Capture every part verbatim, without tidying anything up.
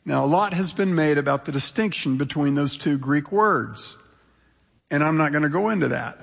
Now, a lot has been made about the distinction between those two Greek words, and I'm not going to go into that.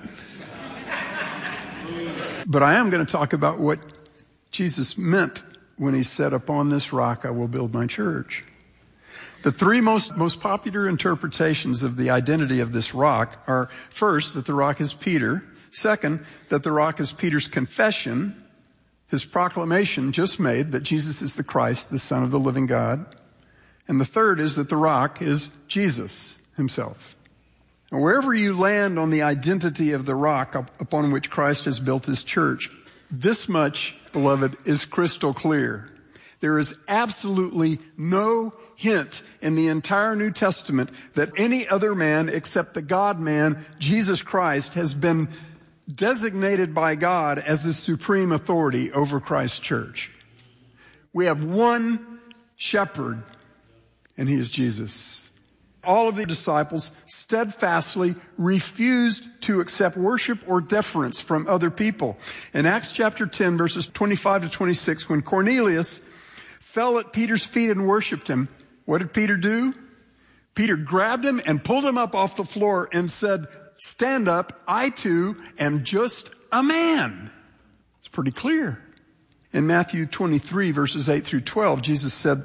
But I am going to talk about what Jesus meant when he said, upon this rock I will build my church. The three most, most popular interpretations of the identity of this rock are, first, that the rock is Peter. Second, that the rock is Peter's confession, his proclamation just made that Jesus is the Christ, the Son of the living God. And the third is that the rock is Jesus himself. And wherever you land on the identity of the rock upon which Christ has built his church, this much, beloved, is crystal clear. There is absolutely no hint in the entire New Testament that any other man except the God-man, Jesus Christ, has been designated by God as the supreme authority over Christ's church. We have one shepherd, and he is Jesus. All of the disciples steadfastly refused to accept worship or deference from other people. In Acts chapter ten, verses twenty-five to twenty-six, when Cornelius fell at Peter's feet and worshiped him, what did Peter do? Peter grabbed him and pulled him up off the floor and said, stand up, I too am just a man. It's pretty clear. In Matthew twenty-three, verses eight through twelve, Jesus said,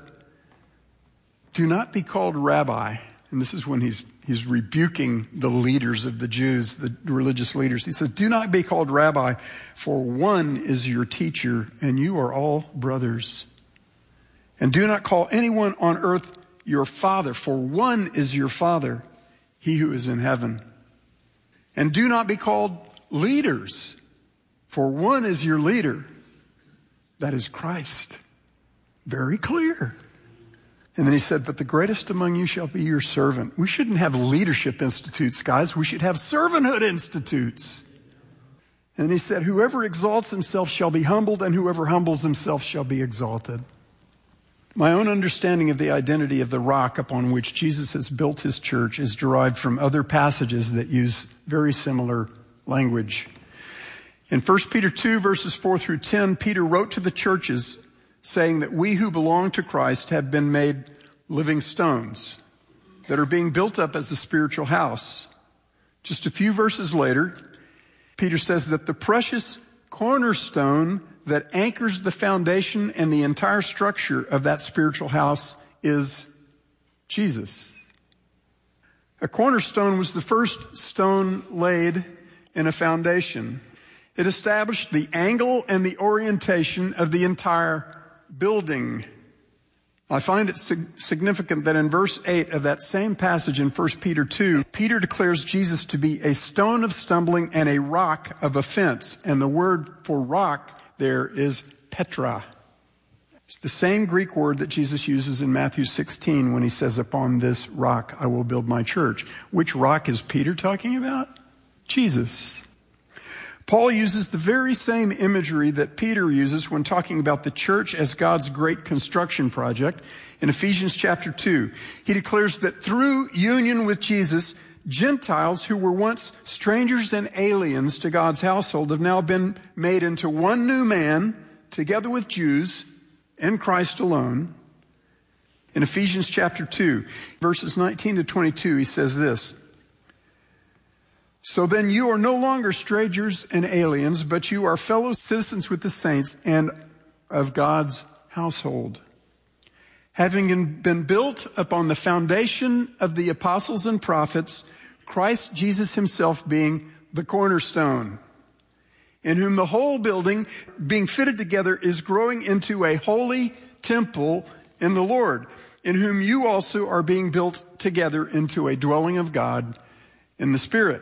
do not be called rabbi. And this is when he's he's rebuking the leaders of the Jews, the religious leaders. He says, do not be called rabbi, for one is your teacher, and you are all brothers. And do not call anyone on earth your father, for one is your father, he who is in heaven. And do not be called leaders, for one is your leader, that is Christ. Very clear. And then he said, but the greatest among you shall be your servant. We shouldn't have leadership institutes, guys. We should have servanthood institutes. And he said, whoever exalts himself shall be humbled, and whoever humbles himself shall be exalted. My own understanding of the identity of the rock upon which Jesus has built his church is derived from other passages that use very similar language. In First Peter two, verses four through ten, Peter wrote to the churches saying that we who belong to Christ have been made living stones that are being built up as a spiritual house. Just a few verses later, Peter says that the precious cornerstone that anchors the foundation and the entire structure of that spiritual house is Jesus. A cornerstone was the first stone laid in a foundation. It established the angle and the orientation of the entire building. I find it significant that in verse eight of that same passage in First Peter two, Peter declares Jesus to be a stone of stumbling and a rock of offense. And the word for rock there is Petra. It's the same Greek word that Jesus uses in Matthew sixteen when he says, upon this rock I will build my church. Which rock is Peter talking about? Jesus. Paul uses the very same imagery that Peter uses when talking about the church as God's great construction project. In Ephesians chapter two, he declares that through union with Jesus, Gentiles who were once strangers and aliens to God's household have now been made into one new man, together with Jews, in Christ alone. In Ephesians chapter two, verses nineteen to twenty-two, he says this, so then you are no longer strangers and aliens, but you are fellow citizens with the saints and of God's household, having been built upon the foundation of the apostles and prophets, Christ Jesus himself being the cornerstone, in whom the whole building being fitted together is growing into a holy temple in the Lord, in whom you also are being built together into a dwelling of God in the Spirit.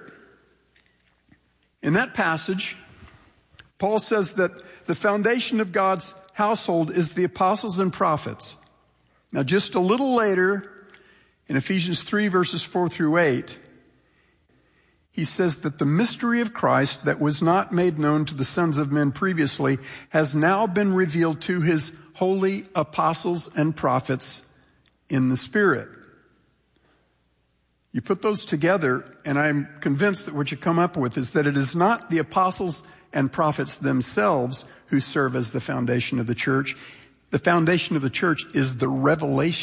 In that passage, Paul says that the foundation of God's household is the apostles and prophets. Now, just a little later, in Ephesians three, verses four through eight, he says that the mystery of Christ that was not made known to the sons of men previously has now been revealed to his holy apostles and prophets in the Spirit. You put those together, and I'm convinced that what you come up with is that it is not the apostles and prophets themselves who serve as the foundation of the church. The foundation of the church is the revelation